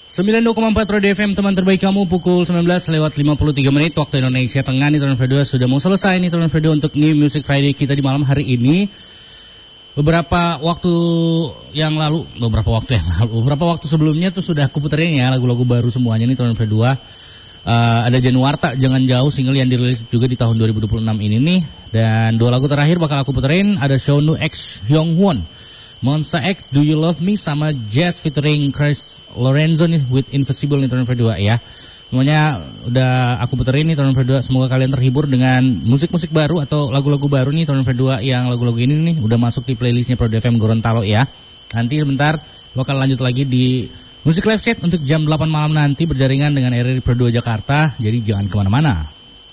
92,4 Radio FM, teman terbaik kamu, pukul 19:53 waktu Indonesia Tengah. Nitron Radio sudah mau selesai. Nitron Radio untuk New Music Friday kita di malam hari ini. Beberapa waktu sebelumnya tuh sudah aku puterin ya lagu-lagu baru semuanya nih Nitron Radio 2. Ada Januarta, Jangan Jauh, single yang dirilis juga di tahun 2026 ini nih. Dan dua lagu terakhir bakal aku puterin, ada Shonu X Hyunghwon, Monsta X, Do You Love Me, sama Jazz featuring Chris Lorenzo nih with Invisible Nitron Radio 2 ya. Semuanya udah aku puterin nih Nitron Radio 2. Semoga kalian terhibur dengan musik-musik baru atau lagu-lagu baru nih Nitron Radio 2 yang lagu-lagu ini nih udah masuk di playlistnya Pro FM Gorontalo ya. Nanti sebentar bakal lanjut lagi di Musik Live Chat untuk jam 8 malam nanti berjaringan dengan RRI Pro 2 Jakarta. Jadi jangan kemana-mana.